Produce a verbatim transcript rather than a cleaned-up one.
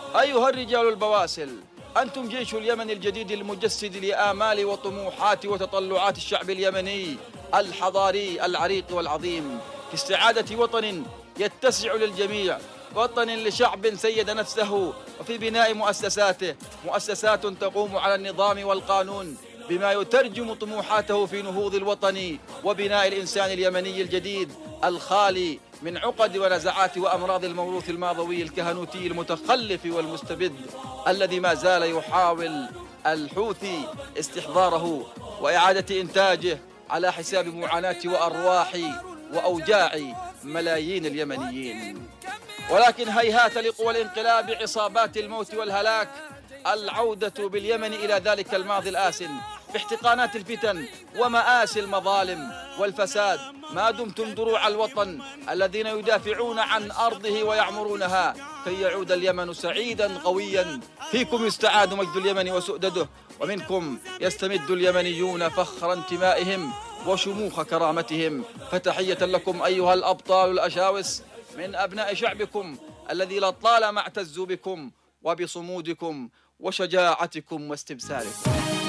أيها الرجال البواسل، أنتم جيش اليمن الجديد المجسد لآمال وطموحات وتطلعات الشعب اليمني الحضاري العريق والعظيم في استعادة وطن يتسع للجميع، وطن لشعب سيد نفسه، وفي بناء مؤسساته، مؤسسات تقوم على النظام والقانون بما يترجم طموحاته في نهوض الوطن وبناء الإنسان اليمني الجديد الخالي من عقد ونزعات وأمراض الموروث الماضوي الكهنوتي المتخلف والمستبد الذي ما زال يحاول الحوثي استحضاره وإعادة إنتاجه على حساب معاناة وأرواح وأوجاع ملايين اليمنيين. ولكن هيهات لقوى الانقلاب عصابات الموت والهلاك العودة باليمن إلى ذلك الماضي الآسن باحتقانات الفتن ومآسي المظالم والفساد، ما دمتم دروع الوطن الذين يدافعون عن أرضه ويعمرونها كي يعود اليمن سعيدا قويا. فيكم يستعاد مجد اليمن وسؤدده، ومنكم يستمد اليمنيون فخر انتمائهم وشموخ كرامتهم. فتحية لكم أيها الأبطال الأشاوس من أبناء شعبكم الذي لطالما اعتزوا بكم وبصمودكم وشجاعتكم واستبسالكم.